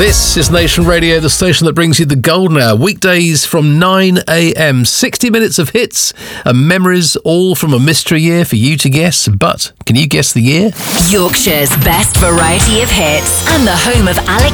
This is Nation Radio, the station that brings you the golden hour, weekdays from 9 a.m. 60 minutes of hits and memories, all from a mystery year for you to guess. But can you guess the year? Yorkshire's best variety of hits and the home of Alex